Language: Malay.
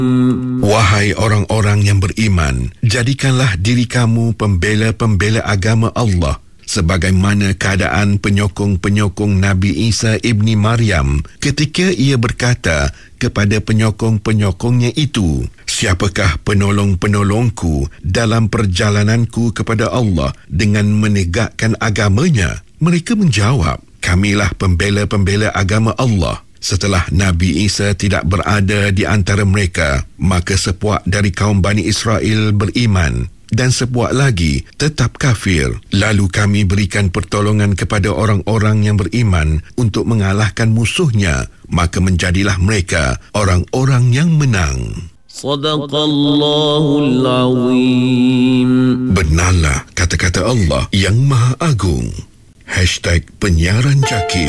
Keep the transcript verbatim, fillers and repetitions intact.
Wahai orang-orang yang beriman, jadikanlah diri kamu pembela-pembela agama Allah, sebagaimana keadaan penyokong-penyokong Nabi Isa ibni Maryam ketika ia berkata kepada penyokong-penyokongnya itu, "Siapakah penolong-penolongku dalam perjalananku kepada Allah dengan menegakkan agamanya?" Mereka menjawab, "Kamilah pembela-pembela agama Allah." Setelah Nabi Isa tidak berada di antara mereka, maka sepuak dari kaum Bani Israel beriman dan sepuak lagi tetap kafir. Lalu kami berikan pertolongan kepada orang-orang yang beriman untuk mengalahkan musuhnya, maka menjadilah mereka orang-orang yang menang. Sadaqallahul Azim. Benarlah kata-kata Allah yang Maha Agung. Hashtag Penyiaran Jakim.